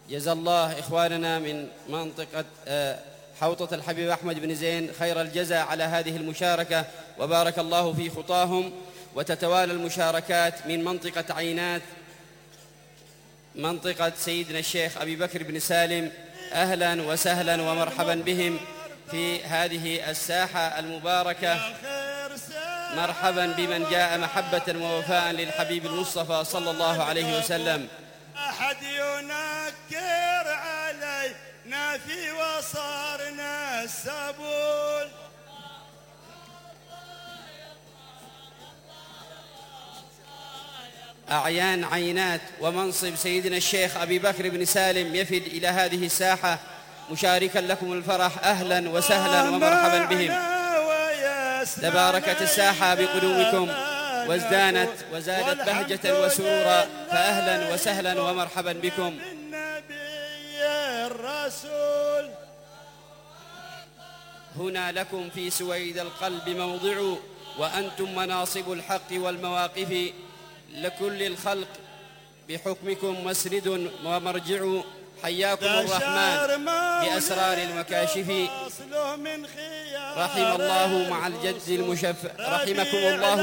جزا الله إخواننا من منطقة حوطة الحبيب أحمد بن زين خير الجزاء على هذه المشاركة، وبارك الله في خطاهم. وتتوالى المشاركات من منطقة عينات، منطقة سيدنا الشيخ أبي بكر بن سالم. أهلا وسهلا ومرحبا بهم في هذه الساحة المباركة. مرحبا بمن جاء محبة ووفاء للحبيب المصطفى صلى الله عليه وسلم. أحد ينكر علينا في وصارنا السبول. أعيان عينات ومنصب سيدنا الشيخ أبي بكر بن سالم يفد إلى هذه الساحة مشاركا لكم الفرح. أهلا وسهلا ومرحبا بهم. تباركت الساحة بقدومكم وازدانت وزادت بهجة وسرورا، فأهلا وسهلا ومرحبا بكم. هنا لكم في سويد القلب موضع، وأنتم مناصب الحق والمواقف، لكل الخلق بحكمكم مسرد ومرجع. حياكم الرحمن بأسرار المكاشف. رحم الله مع الجد المشفع، رحمكم الله